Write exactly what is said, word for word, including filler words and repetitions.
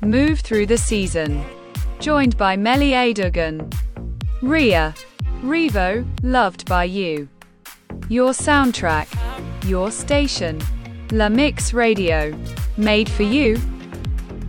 Move through the season. Joined by Melly Adogan. Ria. Revo, loved by you. Your soundtrack. Your station. La Mix Radio. Made for you.